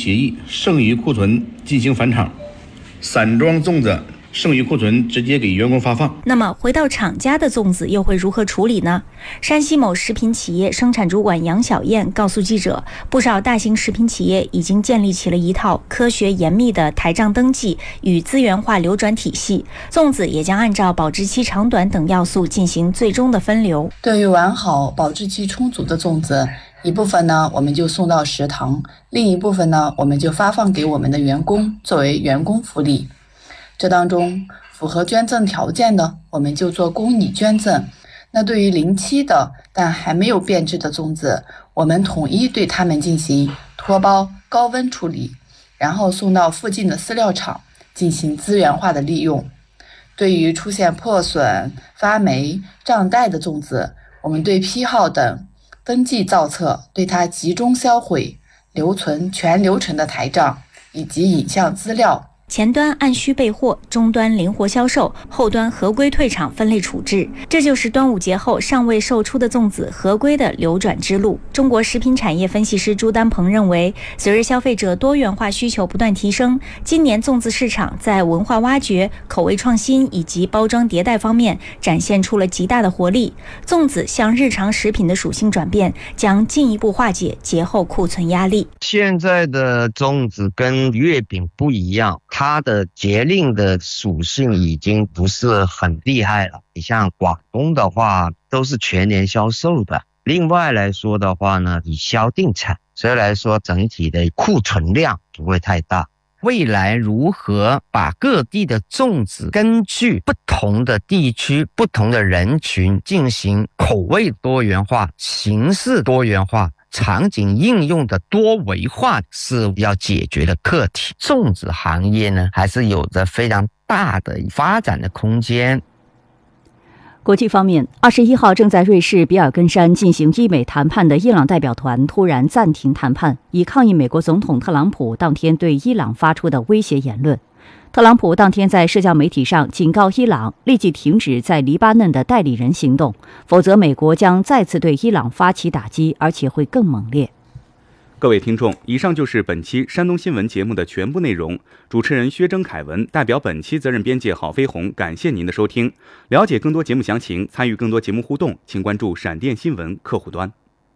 协议剩余库存进行返厂，散装粽子剩余库存直接给员工发放。 那么回到厂家的粽子又会如何处理呢？山西某食品企业生产主管杨小燕告诉记者，不少大型食品企业已经建立起了一套科学严密的台账登记与资源化流转体系，粽子也将按照保质期长短等要素进行最终的分流。 对于完好保质期充足的粽子，一部分呢我们就送到食堂，另一部分呢我们就发放给我们的员工作为员工福利。这当中符合捐赠条件的，我们就做公益捐赠。那对于临期的但还没有变质的粽子，我们统一对它们进行脱包、高温处理，然后送到附近的饲料厂进行资源化的利用。对于出现破损、发霉、胀带的粽子，我们对批号等登记造册，对它集中销毁，留存全流程的台账以及影像资料。 前端按需备货，终端灵活销售，后端合规退场分类处置，这就是端午节后尚未售出的粽子合规的流转之路。中国食品产业分析师朱丹鹏认为，随着消费者多元化需求不断提升，今年粽子市场在文化挖掘、口味创新以及包装迭代方面展现出了极大的活力。粽子向日常食品的属性转变，将进一步化解节后库存压力。 现在的粽子跟月饼不一样，它的节令的属性已经不是很厉害了。你像广东的话，都是全年销售的。另外来说的话呢，以销定产，所以来说整体的库存量不会太大。未来如何把各地的粽子根据不同的地区、不同的人群进行口味多元化、形式多元化、场景应用的多维化，是要解决的课题。粽子行业呢，还是有着非常大的发展的空间。 国际方面，21号正在瑞士比尔根山进行伊美谈判的伊朗代表团突然暂停谈判，以抗议美国总统特朗普当天对伊朗发出的威胁言论。特朗普当天在社交媒体上警告伊朗立即停止在黎巴嫩的代理人行动，否则美国将再次对伊朗发起打击，而且会更猛烈。 各位听众，以上就是本期山东新闻节目的全部内容。主持人薛征、凯文代表本期责任编辑郝飞鸿，感谢您的收听。了解更多节目详情，参与更多节目互动，请关注闪电新闻客户端。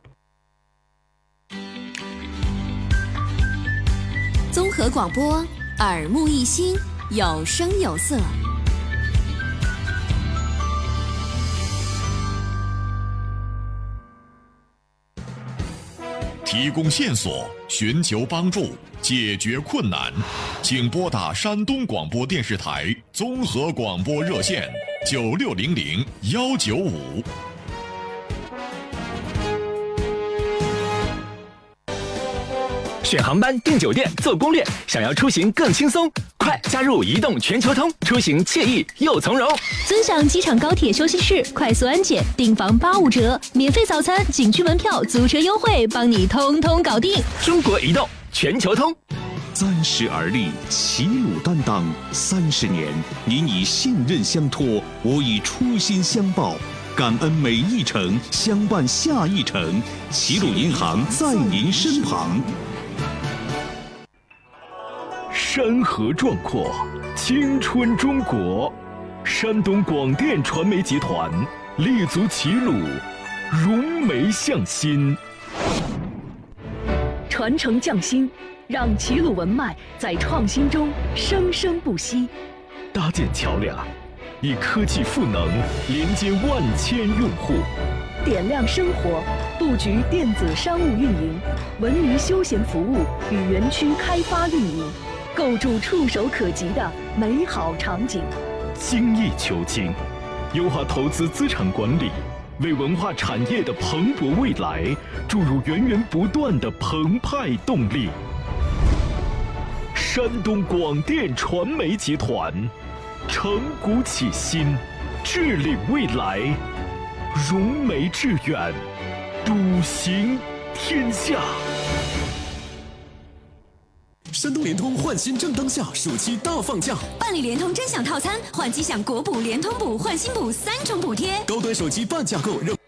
综合广播，耳目一新，有声有色。 提供线索，寻求帮助，解决困难，请拨打山东广播电视台综合广播热线9600-195。 选航班、订酒店、做攻略，想要出行更轻松，快加入移动全球通，出行惬意又从容。 尊享机场高铁休息室，快速安检，订房85折，免费早餐、景区门票、租车优惠，帮你通通搞定。 中国移动全球通。 暂时而立，齐鲁担当30年，您以信任相托，我以初心相报。感恩每一程，相伴下一程。齐鲁银行在您身旁。 山河壮阔，青春中国。山东广电传媒集团立足齐鲁，融媒向心， 传承匠心，让齐鲁文脉在创新中生生不息。 搭建桥梁，以科技赋能连接万千用户， 点亮生活，布局电子商务运营、文娱休闲服务与园区开发运营，构筑触手可及的美好场景。 精益求精，优化投资资产管理，为文化产业的蓬勃未来注入源源不断的澎湃动力。山东广电传媒集团，承古启新，致领未来，融媒致远，笃行天下。 山东联通换新正当下，暑期大放价， 办理联通真享套餐，换机享国补、联通补、换新补3重补贴， 高端手机半价购。